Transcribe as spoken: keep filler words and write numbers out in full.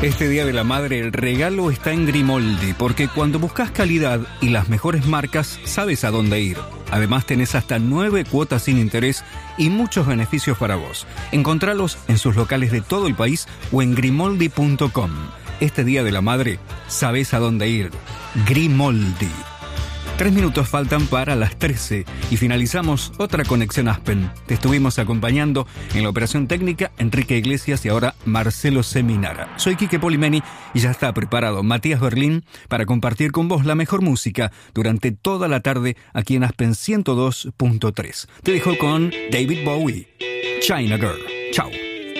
Este Día de la Madre el regalo está en Grimoldi, porque cuando buscas calidad y las mejores marcas, sabes a dónde ir. Además tenés hasta nueve cuotas sin interés y muchos beneficios para vos. Encontralos en sus locales de todo el país o en grimoldi punto com. Este Día de la Madre, sabes a dónde ir. Grimoldi. Tres minutos faltan para las trece y finalizamos otra conexión Aspen. Te estuvimos acompañando en la operación técnica Enrique Iglesias y ahora Marcelo Seminara. Soy Quique Polimeni y ya está preparado Matías Berlín para compartir con vos la mejor música durante toda la tarde aquí en Aspen ciento dos punto tres. Te dejo con David Bowie, China Girl. Chao.